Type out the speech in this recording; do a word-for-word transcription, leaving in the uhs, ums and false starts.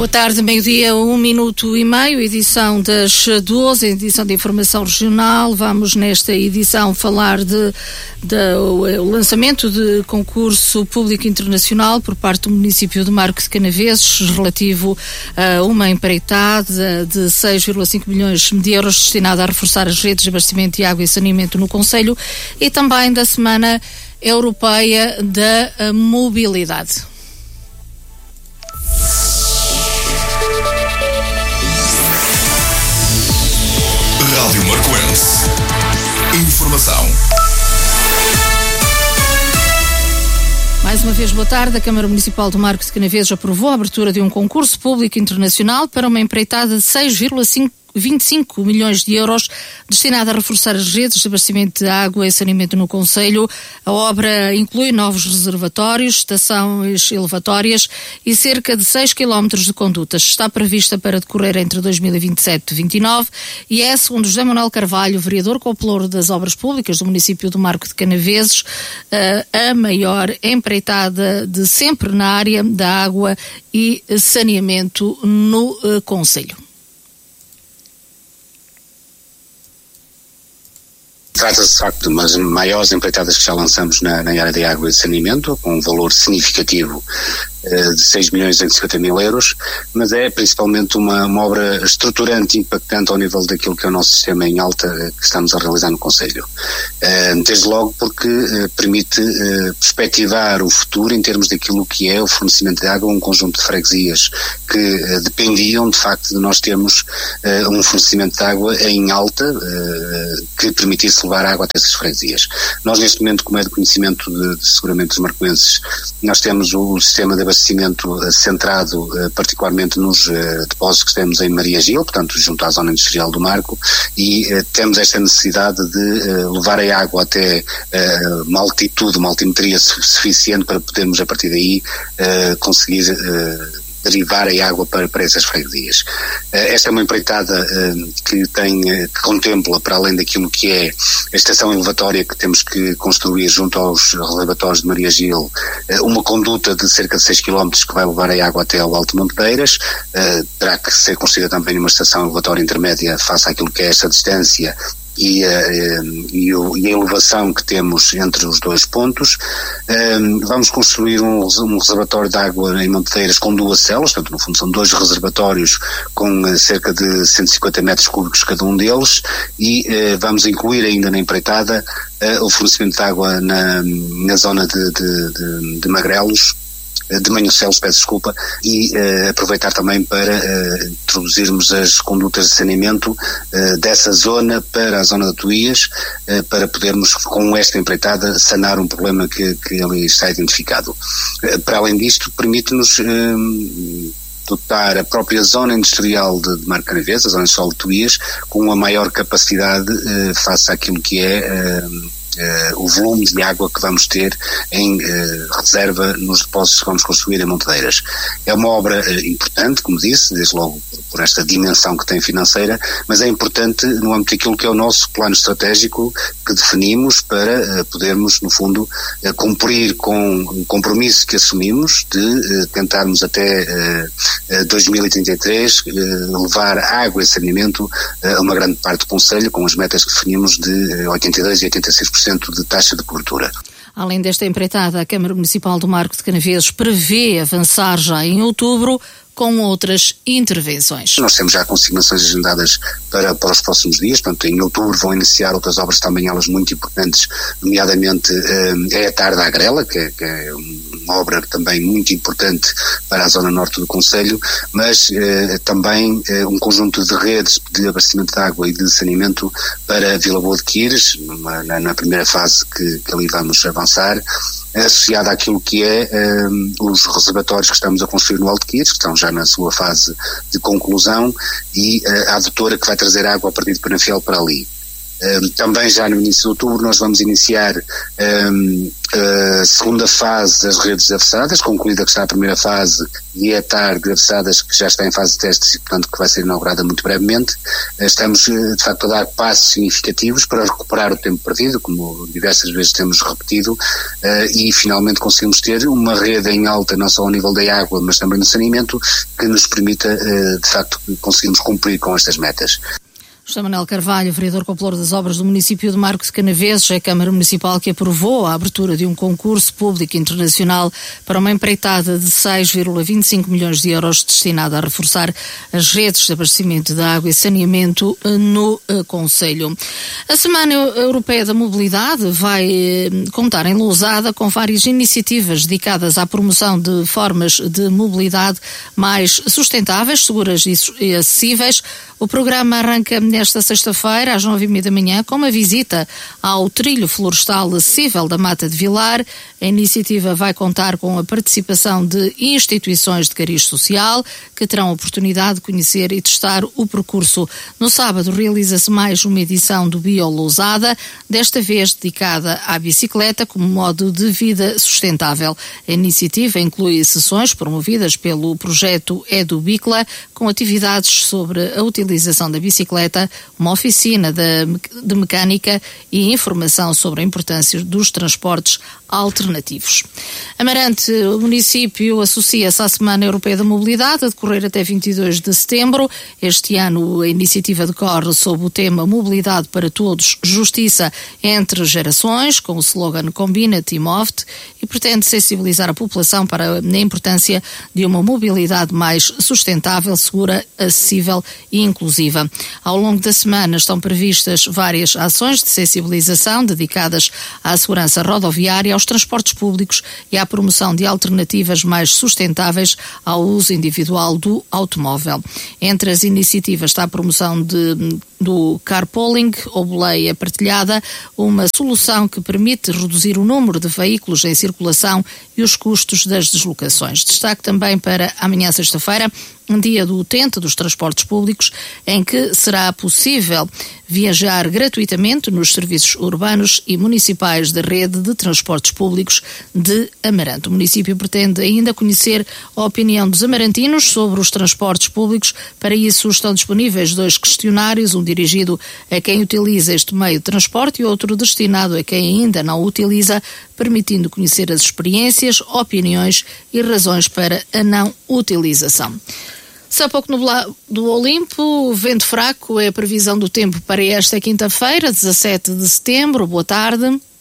Boa tarde, meio-dia, um minuto e meio, edição das doze, edição de informação regional. Vamos nesta edição falar de, de o lançamento de concurso público internacional por parte do município de Marco de Canaveses, relativo a uma empreitada de seis vírgula cinco milhões de euros destinada a reforçar as redes de abastecimento de água e saneamento no concelho, e também da Semana Europeia da Mobilidade. Rádio Marcoense. Informação. Mais uma vez, boa tarde. A Câmara Municipal do Marco de Canaveses aprovou a abertura de um concurso público internacional para uma empreitada de seis vírgula vinte e cinco milhões de euros destinada a reforçar as redes de abastecimento de água e saneamento no concelho. A obra inclui novos reservatórios, estações elevatórias e cerca de seis quilómetros de condutas. Está prevista para decorrer entre dois mil e vinte e sete e vinte e nove e é, segundo José Manuel Carvalho, vereador co-pelouro das obras públicas do município do Marco de Canaveses, a maior empreitada de sempre na área da água e saneamento no concelho. Trata-se de facto de umas maiores empreitadas que já lançamos na, na área de água e saneamento, com um valor significativo uh, de seis milhões e cinquenta mil euros, mas é principalmente uma, uma obra estruturante e impactante ao nível daquilo que é o nosso sistema em alta uh, que estamos a realizar no concelho. Uh, desde logo porque uh, permite uh, perspectivar o futuro em termos daquilo que é o fornecimento de água a um conjunto de freguesias que uh, dependiam de facto de nós termos uh, um fornecimento de água em alta uh, que permitisse levar água até essas freguesias. Nós, neste momento, como é de conhecimento de, de seguramente dos marcoenses, nós temos o, o sistema de abastecimento uh, centrado uh, particularmente nos uh, depósitos que temos em Maria Gil, portanto, junto à zona industrial do Marco, e uh, temos esta necessidade de uh, levar a água até uh, uma altitude, uma altimetria suficiente para podermos, a partir daí, uh, conseguir uh, derivar a água para, para essas freguesias. Uh, esta é uma empreitada uh, que tem, uh, que contempla, para além daquilo que é a estação elevatória que temos que construir junto aos reservatórios de Maria Gil, uh, uma conduta de cerca de seis quilómetros que vai levar a água até ao Alto Monte Beiras. Uh, terá que ser construída também uma estação elevatória intermédia face àquilo que é esta distância E a, e, o, e a elevação que temos entre os dois pontos. Um, vamos construir um, um reservatório de água em Monteiras com duas celas, portanto, no fundo são dois reservatórios com uh, cerca de cento e cinquenta metros cúbicos cada um deles, e uh, vamos incluir ainda na empreitada uh, o fornecimento de água na, na zona de, de, de, de Magrelos, de Manhocelos, peço desculpa, e uh, aproveitar também para uh, introduzirmos as condutas de saneamento uh, dessa zona para a zona de Tuías, uh, para podermos, com esta empreitada, sanar um problema que, que ali está identificado. Uh, para além disto, permite-nos uh, dotar a própria zona industrial de, de Marco de Canaveses, a zona industrial de Tuías, com uma maior capacidade uh, face àquilo que é uh, Uh, o volume de água que vamos ter em uh, reserva nos depósitos que vamos construir em Monteiras. É uma obra uh, importante, como disse, desde logo por, por esta dimensão que tem financeira, mas é importante no âmbito daquilo que é o nosso plano estratégico que definimos para uh, podermos, no fundo, uh, cumprir com o compromisso que assumimos de uh, tentarmos até uh, uh, dois mil e trinta e três uh, levar água e saneamento uh, a uma grande parte do concelho, com as metas que definimos de uh, oitenta e dois e oitenta e seis por cento de taxa de cobertura. Além desta empreitada, a Câmara Municipal do Marco de Canaveses prevê avançar já em outubro com outras intervenções. Nós temos já consignações agendadas para, para os próximos dias, portanto em outubro vão iniciar outras obras também elas muito importantes, nomeadamente eh, é a Tarda Agrela, que é, que é uma obra também muito importante para a zona norte do concelho, mas eh, também eh, um conjunto de redes de abastecimento de água e de saneamento para Vila Boa de Quires, numa, na, na primeira fase que, que ali vamos avançar, associada àquilo que é um, os reservatórios que estamos a construir no Alto Quires, que estão já na sua fase de conclusão, e uh, a adutora que vai trazer água a partir de Penafiel para ali. Um, também já no início de outubro nós vamos iniciar um, a segunda fase das redes avançadas, concluída que está a primeira fase e é tarde de avançadas que já está em fase de testes e portanto que vai ser inaugurada muito brevemente. Estamos de facto a dar passos significativos para recuperar o tempo perdido, como diversas vezes temos repetido, uh, e finalmente conseguimos ter uma rede em alta, não só ao nível da água, mas também no saneamento, que nos permita, uh, de facto, conseguirmos cumprir com estas metas. José Manuel Carvalho, vereador popular das obras do município de Marco de Canaveses, é a Câmara Municipal que aprovou a abertura de um concurso público internacional para uma empreitada de seis vírgula vinte e cinco milhões de euros destinada a reforçar as redes de abastecimento de água e saneamento no uh, concelho. A Semana Europeia da Mobilidade vai uh, contar em Lousada com várias iniciativas dedicadas à promoção de formas de mobilidade mais sustentáveis, seguras e acessíveis. O programa arranca nesta sexta-feira, às nove e meia da manhã, com uma visita ao trilho florestal acessível da Mata de Vilar. A iniciativa vai contar com a participação de instituições de cariz social, que terão a oportunidade de conhecer e testar o percurso. No sábado realiza-se mais uma edição do Bio Lousada, desta vez dedicada à bicicleta como modo de vida sustentável. A iniciativa inclui sessões promovidas pelo projeto EduBicla, com atividades sobre a utilização da bicicleta, uma oficina de, de mecânica e informação sobre a importância dos transportes alternativos. Amarante, o município associa-se à Semana Europeia da Mobilidade, a decorrer até vinte e dois de setembro. Este ano a iniciativa decorre sob o tema Mobilidade para Todos, Justiça entre Gerações, com o slogan Combina-te e Move-te, e pretende sensibilizar a população para a importância de uma mobilidade mais sustentável, segura, acessível e inclusiva. Ao longo da semana estão previstas várias ações de sensibilização dedicadas à segurança rodoviária, aos transportes públicos e à promoção de alternativas mais sustentáveis ao uso individual do automóvel. Entre as iniciativas está a promoção de, do carpooling, ou boleia partilhada, uma solução que permite reduzir o número de veículos em circulação e os custos das deslocações. Destaque também para amanhã, sexta-feira, um dia do utente dos transportes públicos, em que será possível viajar gratuitamente nos serviços urbanos e municipais da rede de transportes públicos de Amarante. O município pretende ainda conhecer a opinião dos amarantinos sobre os transportes públicos. Para isso estão disponíveis dois questionários, um dirigido a quem utiliza este meio de transporte e outro destinado a quem ainda não o utiliza, permitindo conhecer as experiências, opiniões e razões para a não utilização. Céu pouco nublado do Olimpo, vento fraco é a previsão do tempo para esta quinta-feira, dezassete de setembro. Boa tarde.